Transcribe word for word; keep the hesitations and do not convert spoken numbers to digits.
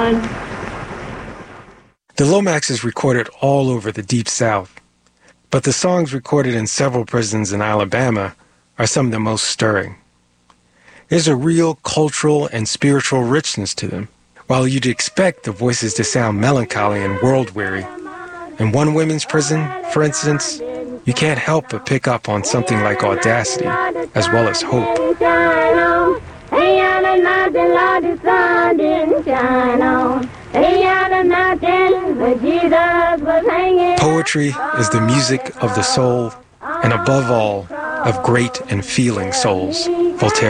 The Lomaxes recorded all over the Deep South, but the songs recorded in several prisons in Alabama are some of the most stirring. There's a real cultural and spiritual richness to them. While you'd expect the voices to sound melancholy and world-weary, in one women's prison, for instance, you can't help but pick up on something like audacity as well as hope. Poetry is the music of the soul, and above all, of great and feeling souls, Voltaire